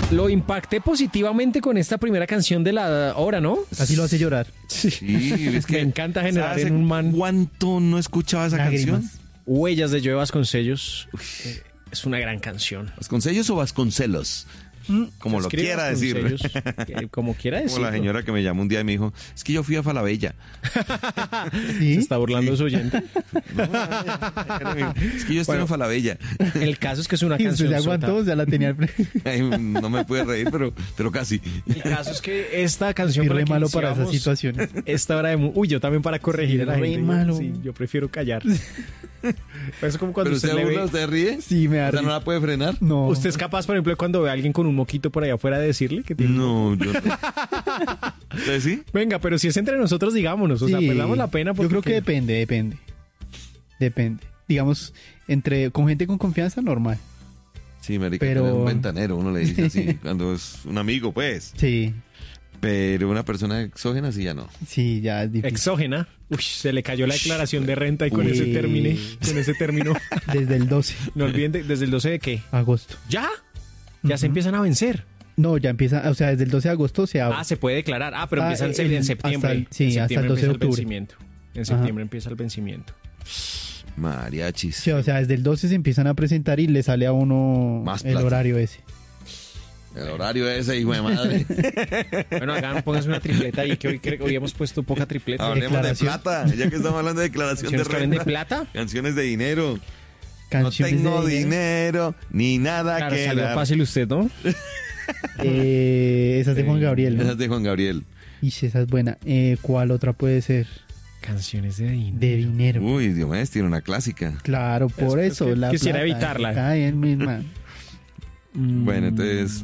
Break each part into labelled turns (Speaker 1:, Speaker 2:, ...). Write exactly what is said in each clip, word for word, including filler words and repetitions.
Speaker 1: Lo impacté positivamente con esta primera canción de la hora, ¿no?
Speaker 2: Casi lo hace llorar.
Speaker 1: Sí,
Speaker 3: es que
Speaker 1: me encanta generar
Speaker 3: ¿sabes
Speaker 1: en un man
Speaker 3: cuánto no escuchaba esa
Speaker 2: lágrimas.
Speaker 3: canción?
Speaker 1: Huellas de Joe Vasconcellos. Eh, es una gran canción.
Speaker 3: ¿Vasconcellos o Vasconcelos? Como lo
Speaker 1: Escribe
Speaker 3: quiera decir.
Speaker 1: Vasconcellos, eh, Como quiera decir.
Speaker 3: Como la señora que me llamó un día y me dijo, es que yo fui a Falabella.
Speaker 2: ¿Sí?
Speaker 1: Se está burlando de su oyente.
Speaker 3: No, es que yo estoy
Speaker 1: Bueno.
Speaker 3: en Falabella.
Speaker 1: El caso es que es una
Speaker 2: Y usted
Speaker 1: canción
Speaker 2: se aguantó, o sea, la tenía al pre-
Speaker 3: Ay, no me pude reír, pero, pero casi.
Speaker 1: El caso es que esta canción
Speaker 2: y
Speaker 1: con la
Speaker 2: re
Speaker 1: que
Speaker 2: malo para esas
Speaker 1: iniciamos
Speaker 2: situaciones.
Speaker 1: esta hora de... mu- Uy, yo también para corregir
Speaker 2: Sí,
Speaker 1: a la
Speaker 2: re
Speaker 1: gente.
Speaker 2: malo.
Speaker 1: Sí, yo prefiero callar. Es como cuando
Speaker 3: ¿Pero
Speaker 1: usted,
Speaker 3: usted
Speaker 1: le
Speaker 3: burla,
Speaker 1: ve...
Speaker 3: usted ríe?
Speaker 2: Sí, me da
Speaker 3: O sea, ¿no
Speaker 2: risa.
Speaker 3: la puede frenar?
Speaker 2: No.
Speaker 1: ¿Usted es capaz, por ejemplo, cuando ve a alguien con un moquito por allá afuera de decirle que tiene...
Speaker 3: No, yo no. ¿Usted sí?
Speaker 1: Venga, pero si es entre nosotros, digámonos. O sea,
Speaker 2: Sí.
Speaker 1: perdamos la pena porque...
Speaker 2: Yo creo que depende, depende. Depende. Digamos, entre con gente con confianza, normal.
Speaker 3: Sí, marica,
Speaker 2: Pero-
Speaker 3: pero... un ventanero, uno le dice así, cuando es un amigo, pues.
Speaker 2: Sí,
Speaker 3: Pero una persona exógena sí ya no.
Speaker 2: sí, ya es difícil.
Speaker 1: Exógena. Uy, se le cayó la declaración de renta y con
Speaker 2: Uy.
Speaker 1: ese término, con ese término.
Speaker 2: Desde el doce
Speaker 1: No olviden, de- ¿desde el doce de qué?
Speaker 2: de agosto.
Speaker 1: ¿Ya? Ya se
Speaker 2: Ujú.
Speaker 1: empiezan a vencer.
Speaker 2: No, ya empieza, o sea, desde el doce de agosto se abre.
Speaker 1: Ah, se puede declarar. Ah, pero
Speaker 2: Ah,
Speaker 1: empieza en, se-
Speaker 2: el-
Speaker 1: en septiembre.
Speaker 2: hasta el- sí,
Speaker 1: en
Speaker 2: hasta el
Speaker 1: septiembre
Speaker 2: doce de
Speaker 1: empieza
Speaker 2: octubre.
Speaker 1: vencimiento. En septiembre empieza el vencimiento.
Speaker 3: Mariachis.
Speaker 2: Sí, o sea, desde el doce se empiezan a presentar y le sale a uno
Speaker 3: Más
Speaker 2: el
Speaker 3: plata.
Speaker 2: horario ese.
Speaker 3: El horario ese, hijo de madre.
Speaker 1: Bueno, hagan, pónganse una tripleta y que hoy, cre- hoy hemos puesto poca tripleta.
Speaker 3: Hablemos de
Speaker 2: Declaración.
Speaker 3: plata, ya que estamos hablando de declaración de
Speaker 1: ¿Canciones que hablen
Speaker 3: renta.
Speaker 1: de plata?
Speaker 3: Canciones de dinero.
Speaker 2: Canciones
Speaker 3: no tengo
Speaker 2: de
Speaker 3: dinero, ni nada
Speaker 1: Claro,
Speaker 3: que
Speaker 1: salió
Speaker 3: dar.
Speaker 1: fácil usted, ¿no?
Speaker 2: Eh, esa es de Juan Gabriel,
Speaker 3: Esa
Speaker 2: ¿no?
Speaker 3: es de Juan Gabriel.
Speaker 2: Y esa es buena. Eh, ¿Cuál otra puede ser?
Speaker 1: Canciones de dinero.
Speaker 2: De dinero.
Speaker 3: Uy, Dios mío, tiene una clásica.
Speaker 2: Claro, por
Speaker 1: Es- es
Speaker 2: eso.
Speaker 1: que
Speaker 2: la
Speaker 1: quisiera
Speaker 2: plata
Speaker 1: evitarla.
Speaker 2: cae en misma.
Speaker 3: Bueno, entonces,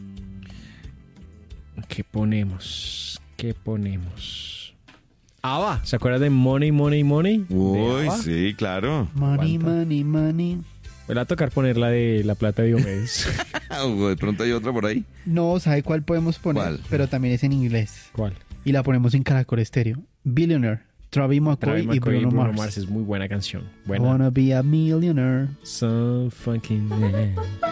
Speaker 1: ¿Qué ponemos? ¿Qué ponemos? ABBA. ¿Se acuerdan de Money, Money, Money? ¿De
Speaker 3: uy,
Speaker 1: ABBA?
Speaker 3: sí, claro.
Speaker 2: Money,
Speaker 1: Aguanta.
Speaker 2: money, money.
Speaker 1: Me va a tocar poner la de La Plata de Diomedes.
Speaker 3: O de pronto hay otra por ahí.
Speaker 2: No, ¿sabe cuál podemos poner?
Speaker 3: ¿Cuál?
Speaker 2: Pero también es en inglés.
Speaker 1: ¿Cuál?
Speaker 2: Y la ponemos en Caracol Estéreo. Billionaire. Travis McCoy
Speaker 1: Travis
Speaker 2: y
Speaker 1: McCoy
Speaker 2: Bruno,
Speaker 1: Bruno
Speaker 2: Mars.
Speaker 1: Mars. Es muy buena canción.
Speaker 2: I
Speaker 1: Buena.
Speaker 2: wanna be a millionaire.
Speaker 1: So fucking man.